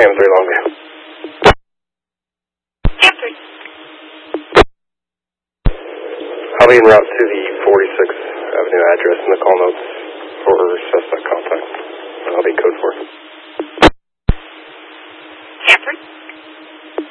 Pam 3 Longview. Hanford. I'll be en route to the 46th Avenue address in the call notes for suspect contact. I'll be code 4. Hanford.